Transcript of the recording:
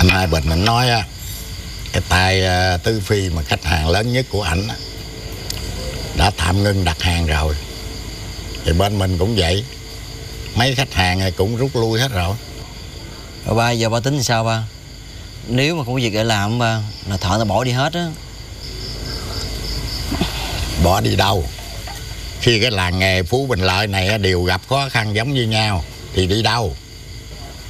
Anh Hai Bình anh nói á, cái tay Tứ Phi mà khách hàng lớn nhất của ảnh đã tạm ngưng đặt hàng rồi. Thì bên mình cũng vậy, mấy khách hàng cũng rút lui hết rồi. Rồi ba, giờ ba tính sao ba? Nếu mà không có việc để làm ba, là thợ nó bỏ đi hết á. Bỏ đi đâu? Khi cái làng nghề Phú Bình Lợi này đều gặp khó khăn giống như nhau thì đi đâu?